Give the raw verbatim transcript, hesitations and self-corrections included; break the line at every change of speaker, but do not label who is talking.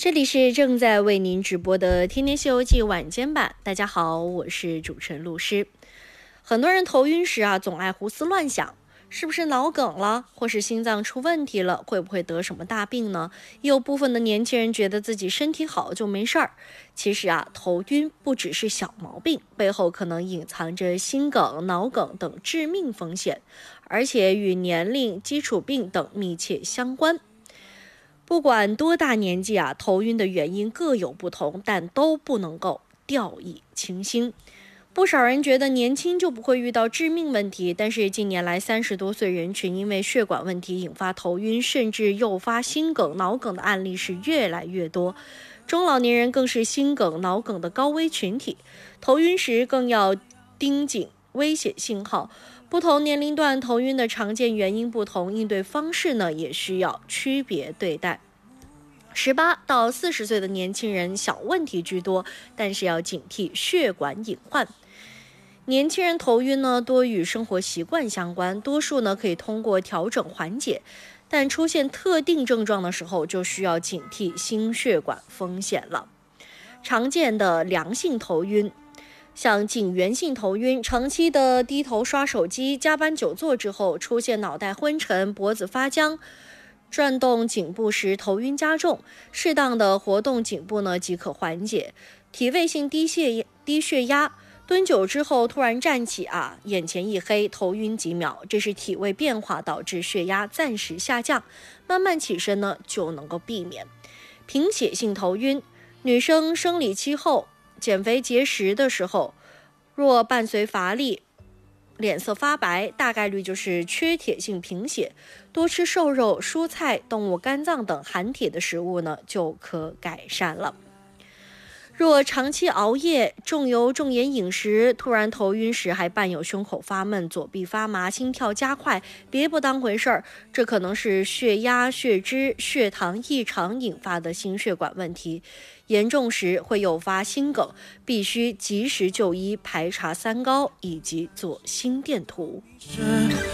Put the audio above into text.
这里是正在为您直播的《天天西游记》晚间版。大家好，我是主持人陆诗。很多人头晕时啊，总爱胡思乱想，是不是脑梗了，或是心脏出问题了，会不会得什么大病呢？也有部分的年轻人觉得自己身体好就没事儿。其实啊，头晕不只是小毛病，背后可能隐藏着心梗、脑梗等致命风险，而且与年龄、基础病等密切相关。不管多大年纪啊，头晕的原因各有不同，但都不能够掉以轻心。不少人觉得年轻就不会遇到致命问题，但是近年来三十多岁人群因为血管问题引发头晕，甚至诱发心梗、脑梗的案例是越来越多。中老年人更是心梗、脑梗的高危群体，头晕时更要盯紧危险信号。不同年龄段头晕的常见原因不同，应对方式呢也需要区别对待。十八到四十岁的年轻人小问题居多，但是要警惕血管隐患。年轻人头晕呢多与生活习惯相关，多数呢可以通过调整缓解，但出现特定症状的时候就需要警惕心血管风险了。常见的良性头晕，像颈源性头晕，长期的低头刷手机、加班久坐之后，出现脑袋昏沉、脖子发僵，转动颈部时头晕加重，适当的活动颈部呢即可缓解。体位性低血低血压，蹲久之后突然站起啊，眼前一黑，头晕几秒，这是体位变化导致血压暂时下降，慢慢起身呢就能够避免。贫血性头晕，女生生理期后减肥节食的时候，若伴随乏力、脸色发白，大概率就是缺铁性贫血。多吃瘦肉、蔬菜、动物肝脏等含铁的食物呢，就可改善了。若长期熬夜、重油重盐饮食，突然头晕时还伴有胸口发闷、左臂发麻、心跳加快，别不当回事儿，这可能是血压、血脂、血糖异常引发的心血管问题，严重时会诱发心梗，必须及时就医，排查三高以及做心电图。